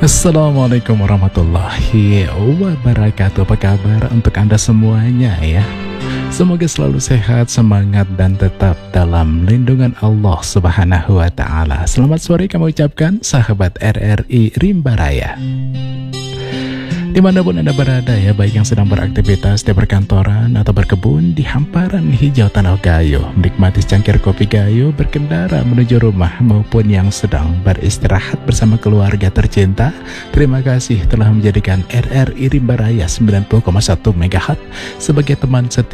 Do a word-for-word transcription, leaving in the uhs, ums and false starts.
Assalamualaikum warahmatullahi wabarakatuh. Apa kabar untuk Anda semuanya ya? Semoga selalu sehat, semangat, dan tetap dalam lindungan Allah Subhanahu wa Ta'ala. Selamat sore kami ucapkan sahabat R R I Rimba Raya, dimanapun Anda berada ya, baik yang sedang beraktivitas di perkantoran atau berkebun di hamparan hijau tanah gayo, menikmati secangkir kopi gayo, berkendara menuju rumah, maupun yang sedang beristirahat bersama keluarga tercinta. Terima kasih telah menjadikan R R I Rimba Raya sembilan puluh koma satu megahertz sebagai teman setia